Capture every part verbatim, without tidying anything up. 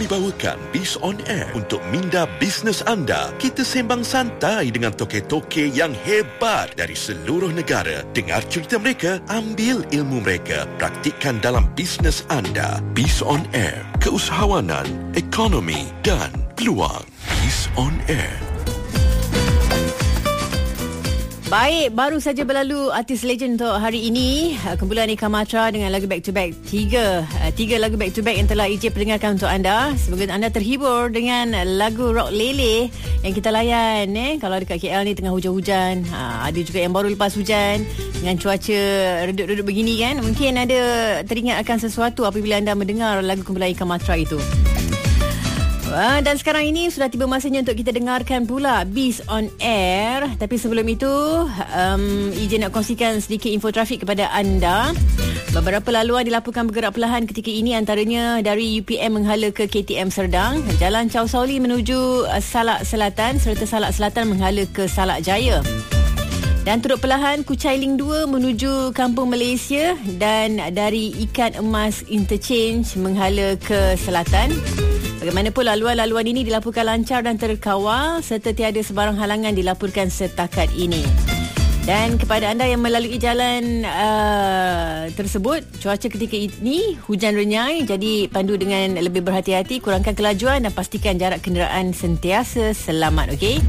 kami bawakan Biz On Air untuk minda bisnes anda. Kita sembang santai dengan toke-toke yang hebat dari seluruh negara. Dengar cerita mereka, ambil ilmu mereka, praktikkan dalam bisnes anda. Biz On Air, keusahawanan, ekonomi dan peluang. Biz On Air. Baik, baru saja berlalu artis legend untuk hari ini. Kumpulan Eka Matra dengan lagu back to back. Tiga Tiga lagu back to back yang telah Ijib perdengarkan untuk anda. Semoga anda terhibur dengan lagu Rock Lele yang kita layan. Eh. Kalau dekat K L ni tengah hujan-hujan, ha, ada juga yang baru lepas hujan. Dengan cuaca redup-redup begini kan, mungkin ada teringat akan sesuatu apabila anda mendengar lagu kumpulan Eka Matra itu. Dan sekarang ini sudah tiba masanya untuk kita dengarkan pula Biz On Air. Tapi sebelum itu, um, izin nak kongsikan sedikit info trafik kepada anda. Beberapa laluan dilaporkan bergerak perlahan ketika ini, antaranya dari U P M menghala ke K T M Serdang, Jalan Chow Sauli menuju uh, Salak Selatan serta Salak Selatan menghala ke Salak Jaya. Dan turut perlahan Kuchai Ling dua menuju Kampung Malaysia dan dari Ikan Emas Interchange menghala ke selatan. Bagaimanapun laluan-laluan ini dilaporkan lancar dan terkawal serta tiada sebarang halangan dilaporkan setakat ini. Dan kepada anda yang melalui jalan uh, tersebut, cuaca ketika ini hujan renyai, jadi pandu dengan lebih berhati-hati, kurangkan kelajuan dan pastikan jarak kenderaan sentiasa selamat, okey?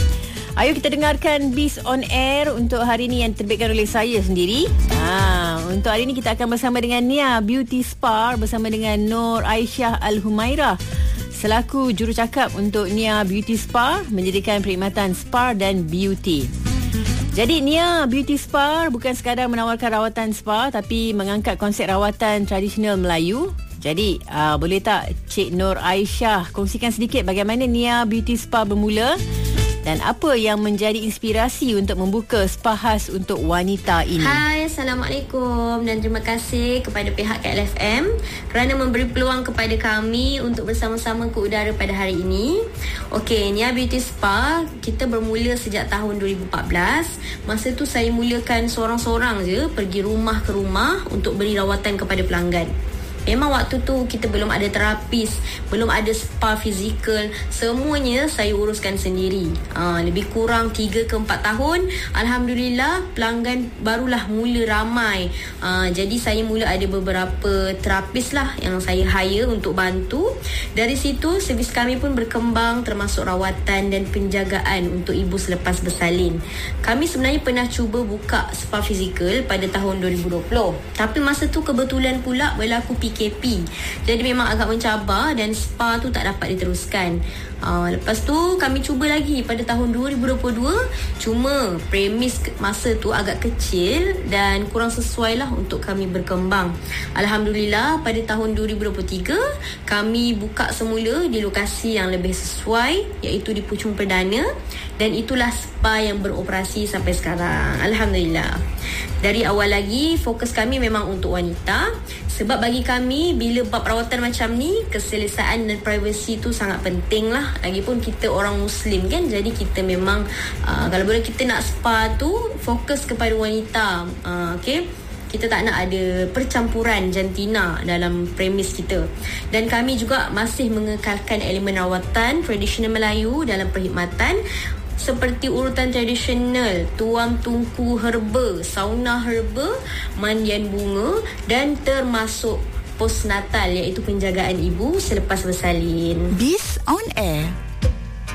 Ayo kita dengarkan Biz On Air untuk hari ini yang terbitkan oleh saya sendiri. Ha, untuk hari ini kita akan bersama dengan Nia Beauty Spa bersama dengan Nur Aisyah Al-Humairah selaku jurucakap untuk Nia Beauty Spa, menjadikan perkhidmatan spa dan beauty. Jadi Nia Beauty Spa bukan sekadar menawarkan rawatan spa, tapi mengangkat konsep rawatan tradisional Melayu. Jadi uh, boleh tak Cik Nur Aisyah kongsikan sedikit bagaimana Nia Beauty Spa bermula dan apa yang menjadi inspirasi untuk membuka spa khas untuk wanita ini? Hai, Assalamualaikum dan terima kasih kepada pihak K L F M kerana memberi peluang kepada kami untuk bersama-sama ke udara pada hari ini. Okey, Nia Beauty Spa kita bermula sejak tahun dua ribu empat belas. Masa tu saya mulakan seorang-seorang je, pergi rumah ke rumah untuk beri rawatan kepada pelanggan. Memang waktu tu kita belum ada terapis, belum ada spa fizikal, semuanya saya uruskan sendiri. Aa, lebih kurang tiga ke empat tahun, Alhamdulillah pelanggan barulah mula ramai. Aa, jadi saya mula ada beberapa terapis lah yang saya hire untuk bantu. Dari situ servis kami pun berkembang, termasuk rawatan dan penjagaan untuk ibu selepas bersalin. Kami sebenarnya pernah cuba buka spa fizikal pada tahun dua ribu dua puluh, tapi masa tu kebetulan pula berlaku P K P. Jadi memang agak mencabar dan spa tu tak dapat diteruskan. Uh, lepas tu kami cuba lagi pada tahun dua ribu dua puluh dua, cuma premis masa tu agak kecil dan kurang sesuai lah untuk kami berkembang. Alhamdulillah pada tahun dua ribu dua puluh tiga kami buka semula di lokasi yang lebih sesuai, iaitu di Puchong Perdana, dan itulah spa yang beroperasi sampai sekarang. Alhamdulillah. Dari awal lagi fokus kami memang untuk wanita, sebab bagi kami bila bab perawatan macam ni, keselesaan dan privasi tu sangat penting lah. Lagipun kita orang Muslim kan, jadi kita memang uh, kalau boleh kita nak spa tu fokus kepada wanita. uh, Okay, kita tak nak ada percampuran jantina dalam premis kita. Dan kami juga masih mengekalkan elemen rawatan tradisional Melayu dalam perkhidmatan, seperti urutan tradisional, tuam tungku herba, sauna herba, mandian bunga dan termasuk postnatal, iaitu penjagaan ibu selepas bersalin. Biz On